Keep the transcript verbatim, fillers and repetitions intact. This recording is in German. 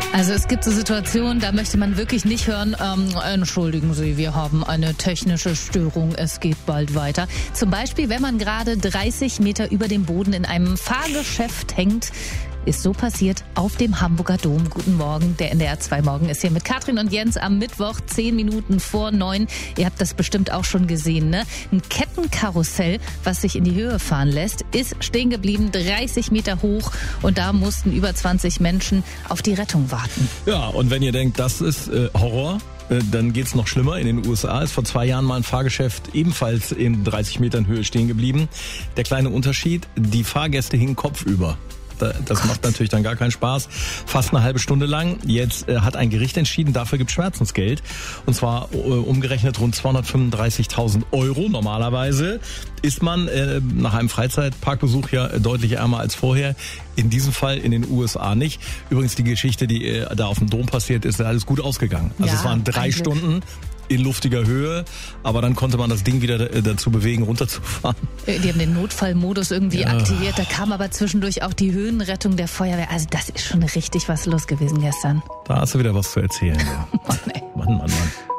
Also es gibt so Situationen, da möchte man wirklich nicht hören, ähm, entschuldigen Sie, wir haben eine technische Störung, es geht bald weiter. Zum Beispiel, wenn man gerade dreißig Meter über dem Boden in einem Fahrgeschäft hängt. Ist so passiert auf dem Hamburger Dom. Guten Morgen, der N D R zwei Morgen ist hier mit Katrin und Jens am Mittwoch, zehn Minuten vor neun. Ihr habt das bestimmt auch schon gesehen, ne? Ein Kettenkarussell, was sich in die Höhe fahren lässt, ist stehen geblieben, dreißig Meter hoch. Und da mussten über zwanzig Menschen auf die Rettung warten. Ja, und wenn ihr denkt, das ist äh, Horror, äh, dann geht's noch schlimmer. In den U S A ist vor zwei Jahren mal ein Fahrgeschäft ebenfalls in dreißig Metern Höhe stehen geblieben. Der kleine Unterschied, die Fahrgäste hingen kopfüber. Das Gott. Macht natürlich dann gar keinen Spaß. Fast eine halbe Stunde lang. Jetzt äh, hat ein Gericht entschieden, dafür gibt es Schmerzensgeld. Und zwar äh, umgerechnet rund zweihundertfünfunddreißigtausend Euro. Normalerweise ist man äh, nach einem Freizeitparkbesuch ja deutlich ärmer als vorher. In diesem Fall in den U S A nicht. Übrigens die Geschichte, die äh, da auf dem Dom passiert ist, ist alles gut ausgegangen. Also ja, es waren drei Stunden in luftiger Höhe, aber dann konnte man das Ding wieder dazu bewegen, runterzufahren. Die haben den Notfallmodus irgendwie ja. aktiviert, da kam aber zwischendurch auch die Höhenrettung der Feuerwehr. Also das ist schon richtig was los gewesen gestern. Da hast du wieder was zu erzählen. Ja. Mann, ey. Mann, Mann, Mann.